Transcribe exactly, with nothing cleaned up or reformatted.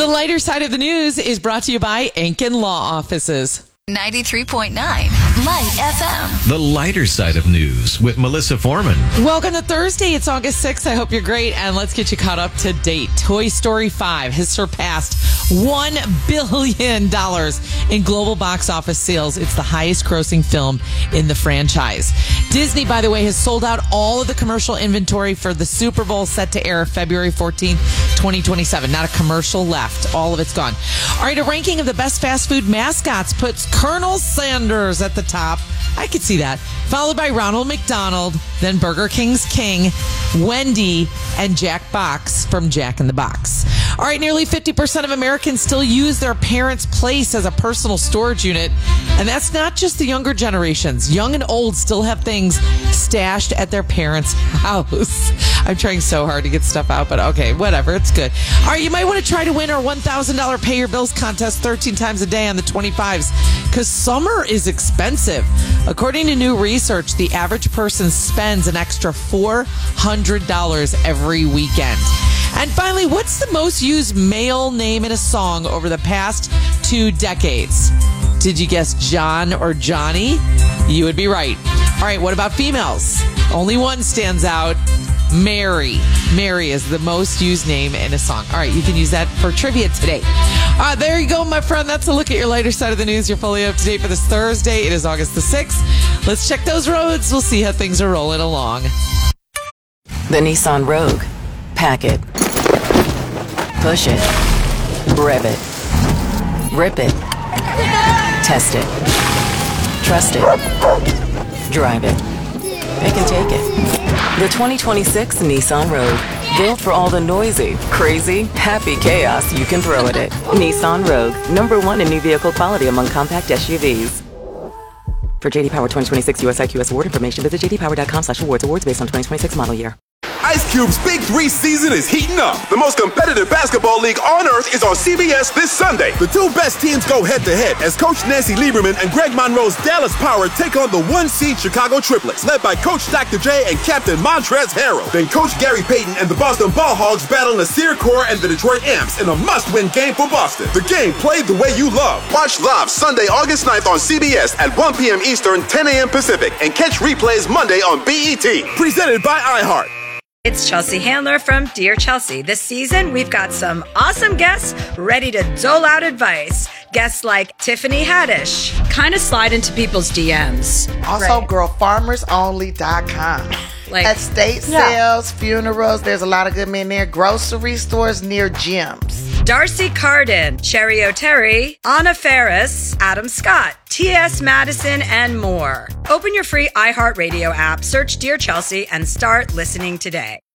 lighter side of the news is brought to you by Ankin Law Offices. ninety-three point nine Light F M. The lighter side of news with Melissa Foreman. Welcome to Thursday. It's August sixth. I hope you're great. And let's get you caught up to date. Toy Story five has surpassed one billion dollars in global box office sales. It's the highest grossing film in the franchise. Disney, by the way, has sold out all of the commercial inventory for the Super Bowl set to air February fourteenth, twenty twenty-seven. Not a commercial left. All of it's gone. All right, a ranking of the best fast food mascots puts Colonel Sanders at the top. I could see that. Followed by Ronald McDonald, then Burger King's King, Wendy, and Jack Box from Jack in the Box. All right, nearly fifty percent of Americans still use their parents' place as a personal storage unit. And that's not just the younger generations. Young and old still have things stashed at their parents' house. I'm trying so hard to get stuff out, but okay, whatever. It's good. All right, you might want to try to win our one thousand dollars Pay Your Bills contest thirteen times a day on the twenty-fives because summer is expensive. According to new research, the average person spends an extra four hundred dollars every weekend. And finally, what's the most used male name in a song over the past two decades? Did you guess John or Johnny? You would be right. All right, what about females? Only one stands out. Mary. Mary is the most used name in a song. All right, you can use that for trivia today. Uh, there you go, my friend. That's a look at your lighter side of the news. You're fully up to date for this Thursday. It is August the sixth. Let's check those roads. We'll see how things are rolling along. The Nissan Rogue. Pack it. Push it. Rev it. Rip it. Test it. Trust it. Drive it. It can take it. The twenty twenty-six Nissan Rogue. Built for all the noisy, crazy, happy chaos you can throw at it. Nissan Rogue. Number one in new vehicle quality among compact S U Vs. For J D Power twenty twenty-six U S I Q S award information, visit j d power dot com slash awards. Awards based on twenty twenty-six model year. Ice Cube's Big Three season is heating up. The most competitive basketball league on earth is on C B S this Sunday. The two best teams go head-to-head as Coach Nancy Lieberman and Greg Monroe's Dallas Power take on the one-seed Chicago Triplets, led by Coach Doctor J and Captain Montrezl Harrell. Then Coach Gary Payton and the Boston Ball Hogs battle Nasir Kaur and the Detroit Imps in a must-win game for Boston. The game played the way you love. Watch live Sunday, August ninth on C B S at one p.m. Eastern, ten a.m. Pacific, and catch replays Monday on B E T. Presented by iHeart. It's Chelsea Handler from Dear Chelsea. This season, we've got some awesome guests ready to dole out advice. Guests like Tiffany Haddish. Kind of slide into people's D Ms. Also, Right. girl farmers only dot com. Like, Estate yeah. sales, funerals, there's a lot of good men there. Grocery stores near gyms. Darcy Carden, Cherry O'Terry, Anna Ferris, Adam Scott, T S. Madison, and more. Open your free iHeartRadio app, search Dear Chelsea, and start listening today.